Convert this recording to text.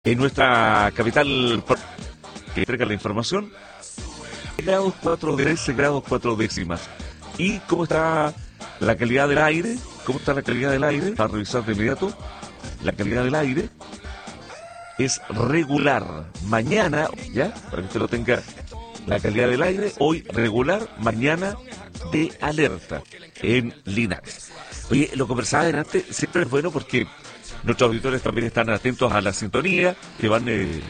En nuestra capital, que entrega la información, grados 4, 13 grados 4 décimas. ¿Y cómo está la calidad del aire? ¿Cómo está la calidad del aire? Para revisar de inmediato, la calidad del aire es regular. Mañana, ¿ya? Para que usted lo tenga, la calidad del aire, hoy regular, mañana de alerta en Linares. Oye, lo conversaba delante, siempre es bueno porque nuestros auditores también están atentos a la sintonía, que van